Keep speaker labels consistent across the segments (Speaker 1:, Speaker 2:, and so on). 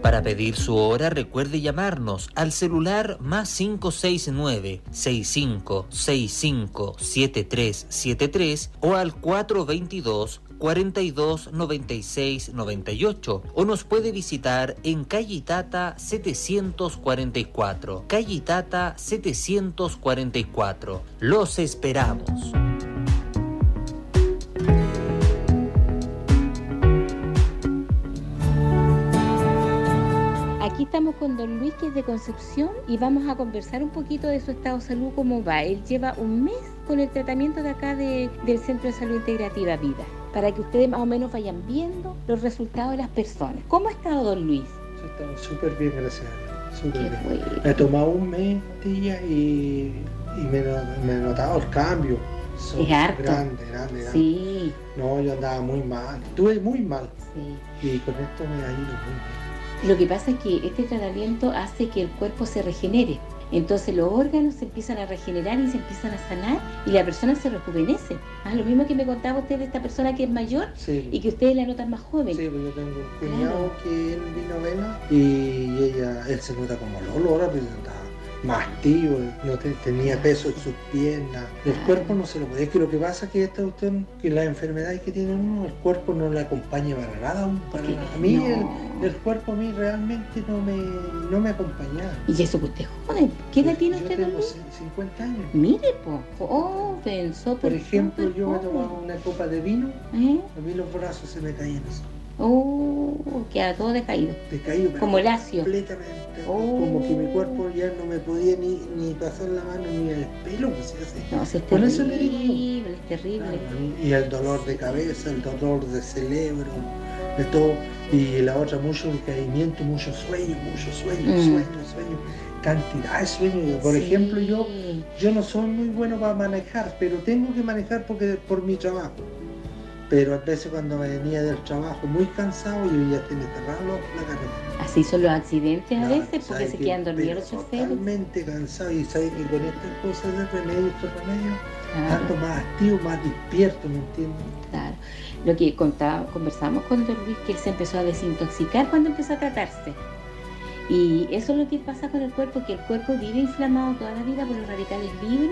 Speaker 1: Para pedir su hora, recuerde llamarnos al celular +569 6565 7373 o al 422 42 96 98, o nos puede visitar en calle Itata 744. Calle Itata 744. Los esperamos.
Speaker 2: Aquí estamos con don Luis, que es de Concepción, y vamos a conversar un poquito de su estado de salud, cómo va. Él lleva un mes con el tratamiento de acá del Centro de Salud Integrativa Vida, para que ustedes más o menos vayan viendo los resultados de las personas. ¿Cómo ha estado don Luis?
Speaker 3: Yo he estado súper bien, gracias a Dios, súper bien.
Speaker 2: Bueno.
Speaker 3: Me he tomado un mes, tía, y me he notado el cambio.
Speaker 2: Es harto.
Speaker 3: Grande.
Speaker 2: Sí.
Speaker 3: No, yo andaba muy mal, estuve muy mal.
Speaker 2: Sí.
Speaker 3: Y con esto me ha ido muy bien.
Speaker 2: Lo que pasa es que este tratamiento hace que el cuerpo se regenere. Entonces los órganos se empiezan a regenerar y se empiezan a sanar y la persona se rejuvenece. Lo mismo que me contaba usted de esta persona que es mayor,
Speaker 3: sí,
Speaker 2: y que ustedes la notan más joven.
Speaker 3: Sí, pues yo tengo un cuñado que él vino a verla y él se nota como el olor, pero estaba más activo, no tenía peso en sus piernas, el cuerpo no se lo podía. Es que lo que pasa es que esta cuestión, que las enfermedades que tiene uno, el cuerpo no le acompaña para nada. A mí el cuerpo a mí realmente no me acompañaba.
Speaker 2: Y eso que usted es joven. ¿Qué edad tiene usted?
Speaker 3: Yo tengo 50 años.
Speaker 2: Mire, joven,
Speaker 3: Por ejemplo, yo me tomaba una copa de vino, a mí los brazos se me caían así.
Speaker 2: Queda todo decaído. Como lacio.
Speaker 3: Completamente. Como que mi cuerpo ya no me podía ni pasar la mano ni el pelo, pues así.
Speaker 2: No, es
Speaker 3: Por eso
Speaker 2: terrible, es terrible.
Speaker 3: Claro, y el dolor de cabeza, el dolor de cerebro, de todo. Y la otra, mucho decaimiento, mucho sueño, cantidad de sueño. Por ejemplo, yo no soy muy bueno para manejar, pero tengo que manejar por mi trabajo. Pero a veces cuando me venía del trabajo muy cansado, yo ya tenía cerrado la carretera.
Speaker 2: Así son los accidentes a veces, porque se quedan dormidos los choferes.
Speaker 3: Totalmente cansado, y sabes que con estas cosas de estos remedios, ando más activo, más despierto, ¿me entiendes?
Speaker 2: Claro. Lo que conversamos con don Luis, que él se empezó a desintoxicar cuando empezó a tratarse. Y eso es lo que pasa con el cuerpo, que el cuerpo vive inflamado toda la vida por los radicales libres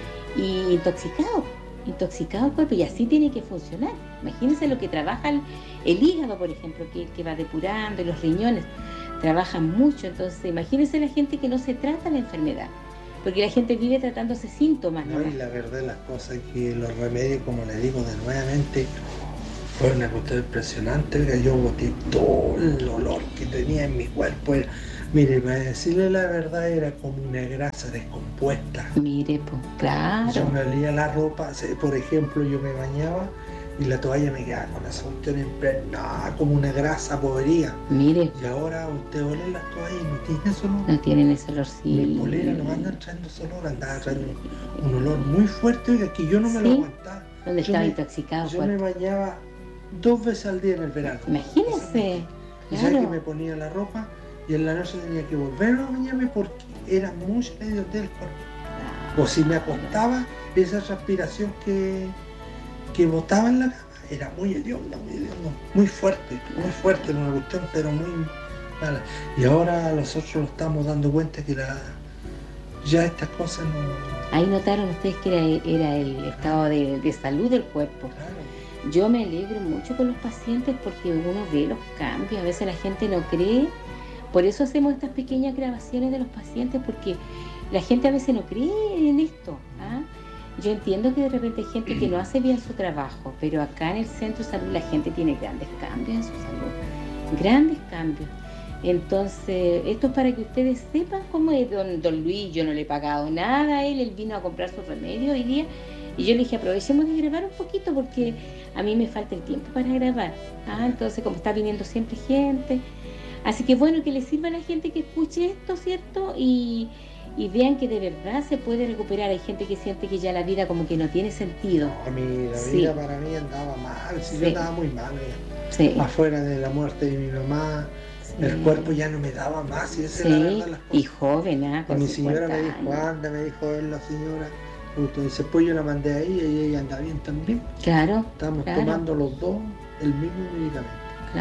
Speaker 2: y intoxicado el cuerpo, y así tiene que funcionar. Imagínense lo que trabaja el hígado, por ejemplo, que va depurando, y los riñones trabajan mucho. Entonces imagínense la gente que no se trata la enfermedad, porque la gente vive tratándose síntomas.
Speaker 3: No, y la verdad de las cosas es que los remedios, como le digo de nuevamente, fue una cuestión impresionante, que yo boté todo el olor que tenía en mi cuerpo. Mire, para decirle la verdad, era como una grasa descompuesta.
Speaker 2: Mire, pues, claro.
Speaker 3: Yo me olía la ropa, por ejemplo, yo me bañaba y la toalla me quedaba con esa cuestión impregnada, como una grasa podrida.
Speaker 2: Mire.
Speaker 3: Y ahora usted ole las toallas y no tiene ese olor.
Speaker 2: No tienen ese olor, sí.
Speaker 3: Mi polera no anda trayendo ese olor, andaba trayendo un olor muy fuerte, oiga, que yo no me lo aguantaba.
Speaker 2: ¿Dónde estaba intoxicado?
Speaker 3: Yo me bañaba 2 veces al día en el verano.
Speaker 2: Imagínese.
Speaker 3: Y sabes que me ponía la ropa y en la noche tenía que volver a bañarme porque era mucho la idiotez del cuerpo. O si me acostaba, esa transpiración que botaba en la cama era muy hedionda, muy fuerte, una cuestión, pero muy mala. Y ahora nosotros nos estamos dando cuenta que ya estas cosas no...
Speaker 2: Ahí notaron ustedes que era el estado de salud del cuerpo.
Speaker 3: Claro.
Speaker 2: Yo me alegro mucho con los pacientes porque uno ve los cambios, a veces la gente no cree. Por eso hacemos estas pequeñas grabaciones de los pacientes, porque la gente a veces no cree en esto. Yo entiendo que de repente hay gente que no hace bien su trabajo, pero acá en el centro de salud la gente tiene grandes cambios en su salud, grandes cambios. Entonces, esto es para que ustedes sepan cómo es don Luis. Yo no le he pagado nada a él vino a comprar su remedio hoy día, y yo le dije, aprovechemos de grabar un poquito porque a mí me falta el tiempo para grabar. Entonces, como está viniendo siempre gente, así que bueno, que le sirva a la gente que escuche esto, ¿cierto? Y vean que de verdad se puede recuperar. Hay gente que siente que ya la vida como que no tiene sentido.
Speaker 3: No, a mí la vida para mí andaba mal, yo andaba muy mal. Afuera de la muerte de mi mamá, el cuerpo ya no me daba más, y esa es la verdad de las cosas.
Speaker 2: Y joven,
Speaker 3: y mi señora me dijo, anda, me dijo él, la señora. Entonces pues yo la mandé ahí y ella anda bien también.
Speaker 2: Claro.
Speaker 3: Estamos tomando los dos el mismo medicamento.
Speaker 2: Claro.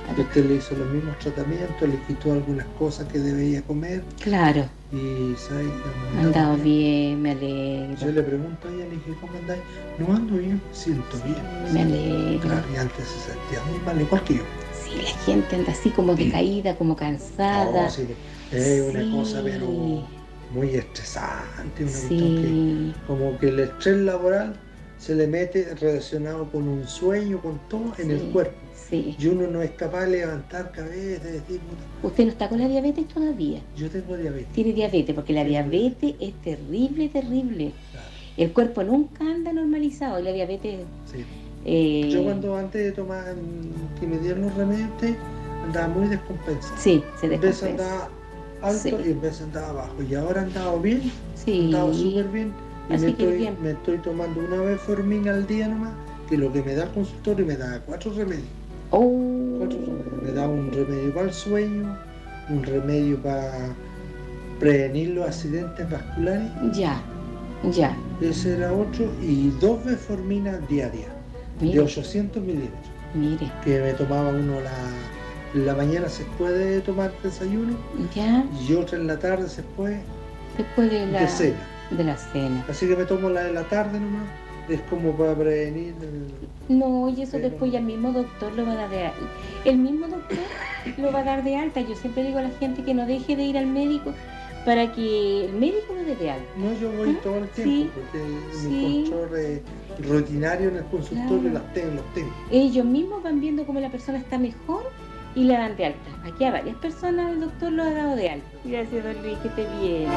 Speaker 3: Usted le hizo los mismos tratamientos, le quitó algunas cosas que debía comer
Speaker 2: Claro,
Speaker 3: y ¿sabes?
Speaker 2: ha andado bien, me alegro.
Speaker 3: Yo le pregunto a ella, le dije, ¿cómo andáis? No ando bien, siento bien.
Speaker 2: Me alegro.
Speaker 3: Claro, y antes se sentía muy mal, igual que yo.
Speaker 2: Sí, la gente anda así como decaída, como cansada.
Speaker 3: No, sí, es una
Speaker 2: Sí.
Speaker 3: cosa pero muy estresante, una cuestión
Speaker 2: Sí,
Speaker 3: que como que el estrés laboral se le mete relacionado con un sueño, con todo en el
Speaker 2: sí,
Speaker 3: cuerpo.
Speaker 2: sí.
Speaker 3: Y uno no es capaz de levantar cabeza, de decir, puta,
Speaker 2: Usted no está con la diabetes todavía.
Speaker 3: yo tengo diabetes.
Speaker 2: Tiene diabetes, porque la
Speaker 3: Sí.
Speaker 2: diabetes es terrible, terrible.
Speaker 3: Claro,
Speaker 2: El cuerpo nunca anda normalizado y la diabetes...
Speaker 3: sí. Yo cuando antes de tomar, que me dieron los remedios, andaba muy descompensado.
Speaker 2: Sí, se
Speaker 3: En vez
Speaker 2: descompensa.
Speaker 3: andaba alto
Speaker 2: Sí.
Speaker 3: y en vez andaba bajo. Y ahora he andado bien, he
Speaker 2: Sí.
Speaker 3: andado súper bien. Y
Speaker 2: Así que bien.
Speaker 3: me estoy tomando una vez Fermín al día nomás, que lo que me da el consultorio me da 4 remedios.
Speaker 2: Oh.
Speaker 3: 4 remedios. Me da un remedio para el sueño, un remedio para prevenir los accidentes vasculares.
Speaker 2: Ya, ya.
Speaker 3: Ese era otro. Y 2 Metformina diarias, de
Speaker 2: Mire,
Speaker 3: 800 mililitros.
Speaker 2: mire.
Speaker 3: Que me tomaba uno la mañana se puede tomar desayuno
Speaker 2: Ya,
Speaker 3: y otra en la tarde se puede
Speaker 2: después de
Speaker 3: de cena.
Speaker 2: de la cena.
Speaker 3: Así que me tomo la de la tarde nomás, es como para prevenir
Speaker 2: No, y eso
Speaker 3: Pero-
Speaker 2: después ya el mismo doctor lo va a dar de alta. El mismo doctor lo va a dar de alta. Yo siempre digo a la gente que no deje de ir al médico para que el médico lo dé de alta.
Speaker 3: No, yo voy
Speaker 2: ¿Ah?
Speaker 3: todo el
Speaker 2: Sí,
Speaker 3: tiempo, porque
Speaker 2: sí.
Speaker 3: mi control rutinario en el consultorio
Speaker 2: Claro.
Speaker 3: los tengo.
Speaker 2: Ellos mismos van viendo cómo la persona está mejor y la dan de alta. Aquí a varias personas el doctor lo ha dado de alta. Gracias, don Luis, que esté bien.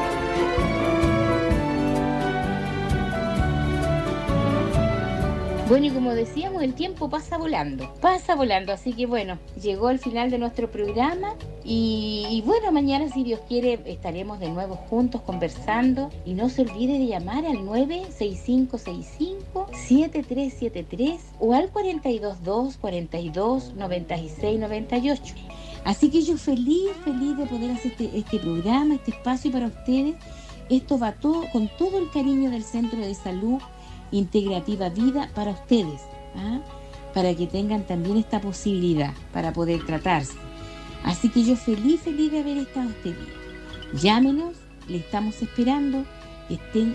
Speaker 2: Bueno, y como decíamos, el tiempo pasa volando, así que bueno, llegó el final de nuestro programa y bueno, mañana si Dios quiere estaremos de nuevo juntos conversando y no se olvide de llamar al 96565-7373 o al 422-42-96-98. Así que yo feliz de poder hacer este programa, este espacio para ustedes. Esto va todo con todo el cariño del Centro de Salud Integrativa Vida para ustedes, ¿ah? Para que tengan también esta posibilidad para poder tratarse. Así que yo feliz de haber estado este día. Llámenos, le estamos esperando, que estén